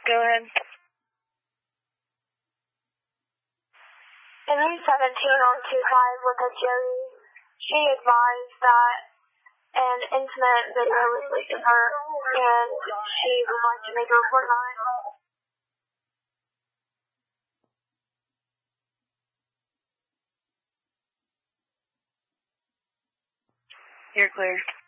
Go ahead. In 17 on 25 with a Joey, she advised that an intimate video was leaked of her, and she would like to make a report on it. You're clear.